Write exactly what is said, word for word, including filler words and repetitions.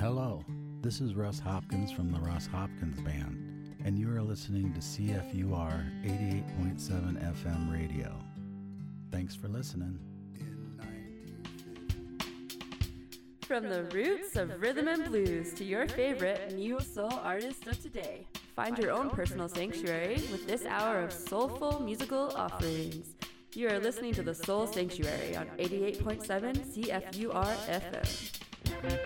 Hello, this is Russ Hopkins from the Russ Hopkins Band, and you are listening to C F U R eighty-eight point seven F M radio. Thanks for listening. From the roots of rhythm and blues to your favorite neo-soul artist of today, find your own personal sanctuary with this hour of soulful musical offerings. You are listening to the Soul Sanctuary on eighty-eight point seven C F U R F M.